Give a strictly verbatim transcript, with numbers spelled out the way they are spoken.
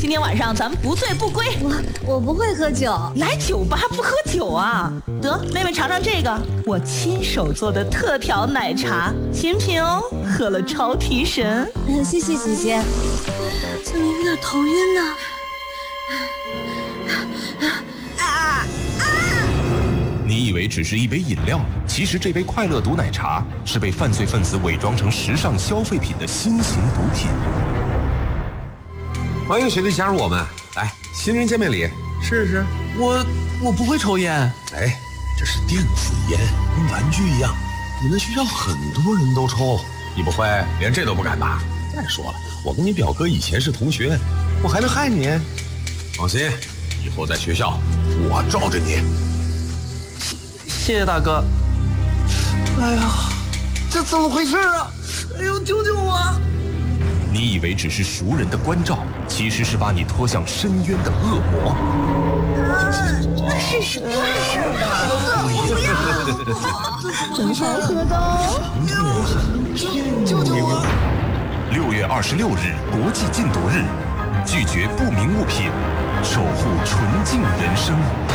今天晚上咱们不醉不归。 我我不会喝酒， 来酒吧不喝酒啊？得，妹妹尝尝这个，我亲手做的特调奶茶，新品哦，喝了超提神。 嗯，谢谢姐姐，怎么有点头晕呢？ 你以为只是一杯饮料，其实这杯快乐毒奶茶是被犯罪分子伪装成时尚消费品的新型毒品。 欢迎学弟加入我们，来，新人见面礼，试试。 我我不会抽烟。 哎，这是电子烟，跟玩具一样，你们学校很多人都抽，你不会连这都不敢吧？再说了，我跟你表哥以前是同学，我还能害你？放心，以后在学校我罩着你。 谢谢大哥。哎呀，这怎么回事啊？哎呦，救救我！ 你以为只是熟人的关照，其实是把你拖向深渊的恶魔。 是什么事啊？我不要！ 真好喝的哦！ 救救我！ 六月二十六日，国际禁毒日，拒绝不明物品，守护纯净人生。